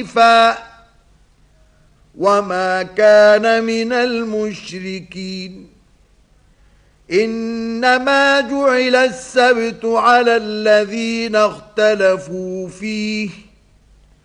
حنيفا وما كان من المشركين إنما جعل السبت على الذين اختلفوا فيه